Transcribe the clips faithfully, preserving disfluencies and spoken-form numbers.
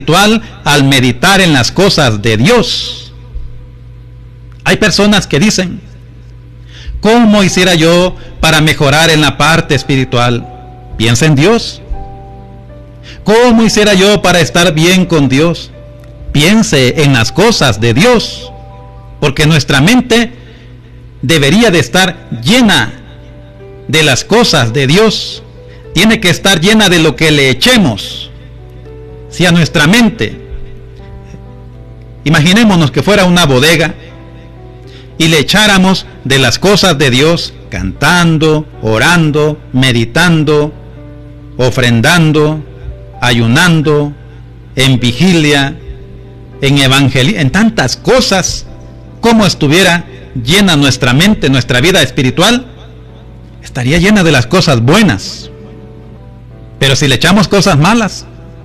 espiritual al meditar en las cosas de Dios. Hay personas que dicen: ¿cómo hiciera yo para mejorar en la parte espiritual? Piensa en Dios. ¿Cómo hiciera yo para estar bien con Dios? Piense en las cosas de Dios, porque nuestra mente debería de estar llena de las cosas de Dios. Tiene que estar llena de lo que le echemos. Si a nuestra mente, imaginémonos que fuera una bodega y le echáramos de las cosas de Dios, cantando, orando, meditando, ofrendando, ayunando, en vigilia, en evangelio, en tantas cosas, como estuviera llena nuestra mente, nuestra vida espiritual, estaría llena de las cosas buenas. Pero si le echamos cosas malas,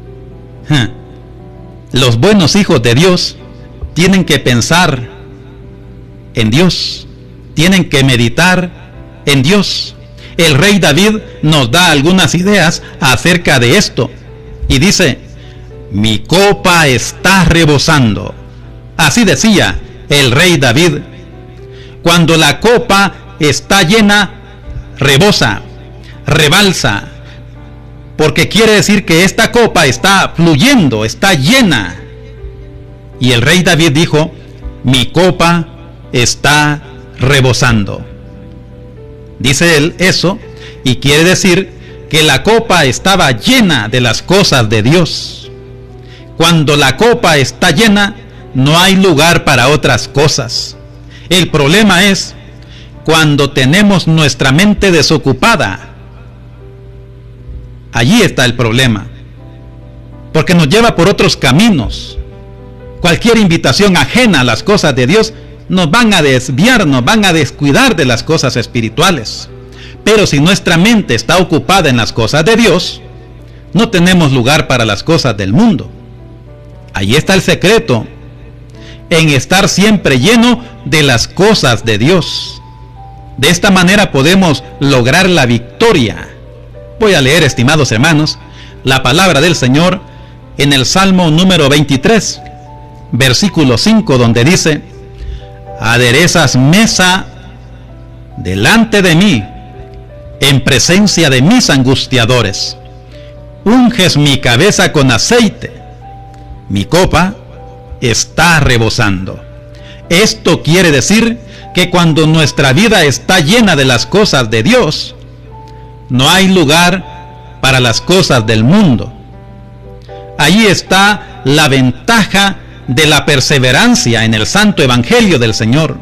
los buenos hijos de Dios tienen que pensar en Dios, tienen que meditar en Dios. El rey David nos da algunas ideas acerca de esto y dice: mi copa está rebosando. Así decía el rey David. Cuando la copa está llena, rebosa, rebalsa, porque quiere decir que esta copa está fluyendo, está llena. Y el rey David dijo: mi copa está rebosando. Dice él eso, y quiere decir que la copa estaba llena de las cosas de Dios. Cuando la copa está llena, no hay lugar para otras cosas. El problema es cuando tenemos nuestra mente desocupada. Allí está el problema, porque nos lleva por otros caminos. Cualquier invitación ajena a las cosas de Dios nos van a desviar, nos van a descuidar de las cosas espirituales. Pero si nuestra mente está ocupada en las cosas de Dios, no tenemos lugar para las cosas del mundo. Allí está el secreto, en estar siempre lleno de las cosas de Dios. De esta manera podemos lograr la victoria. Voy a leer, estimados hermanos, la palabra del Señor en el Salmo número veintitrés, versículo cinco, donde dice: aderezas mesa delante de mí, en presencia de mis angustiadores. Unges mi cabeza con aceite, mi copa está rebosando. Esto quiere decir que cuando nuestra vida está llena de las cosas de Dios, no hay lugar para las cosas del mundo. Allí está la ventaja de la perseverancia en el santo evangelio del Señor.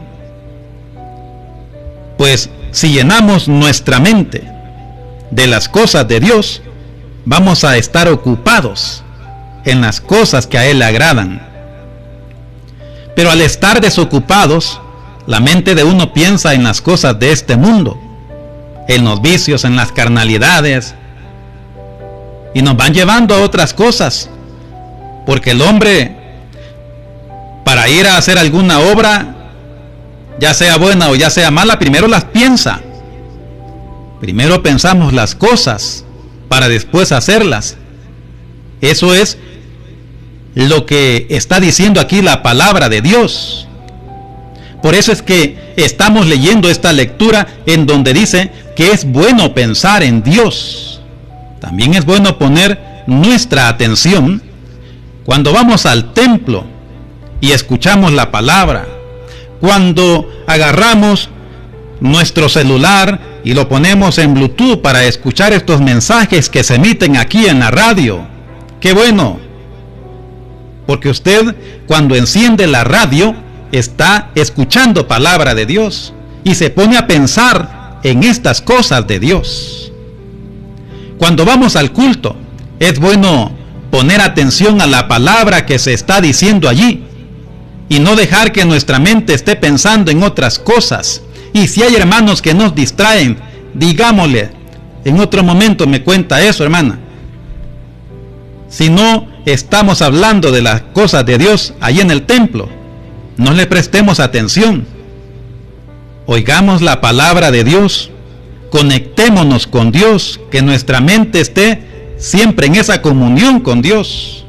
Pues si llenamos nuestra mente de las cosas de Dios, vamos a estar ocupados en las cosas que a Él le agradan. Pero al estar desocupados, la mente de uno piensa en las cosas de este mundo, en los vicios, en las carnalidades, y nos van llevando a otras cosas, porque el hombre, para ir a hacer alguna obra, ya sea buena o ya sea mala, primero las piensa. Primero pensamos las cosas para después hacerlas. Eso es lo que está diciendo aquí la palabra de Dios. Por eso es que estamos leyendo esta lectura en donde dice que es bueno pensar en Dios. También es bueno poner nuestra atención cuando vamos al templo y escuchamos la palabra, cuando agarramos nuestro celular y lo ponemos en Bluetooth para escuchar estos mensajes que se emiten aquí en la radio. ¡Qué bueno! Porque usted, cuando enciende la radio, está escuchando palabra de Dios y se pone a pensar en estas cosas de Dios. Cuando vamos al culto, es bueno poner atención a la palabra que se está diciendo allí y no dejar que nuestra mente esté pensando en otras cosas. Y si hay hermanos que nos distraen, digámosle: en otro momento me cuenta eso, hermana. Si no estamos hablando de las cosas de Dios allí en el templo, no le prestemos atención. Oigamos la palabra de Dios, conectémonos con Dios, que nuestra mente esté siempre en esa comunión con Dios.